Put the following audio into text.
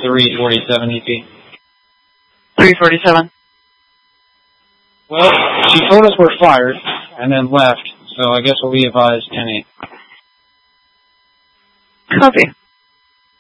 347 EP. 347. Well, she told us we're fired, and then left, so I guess we'll be advised 10-8. Copy.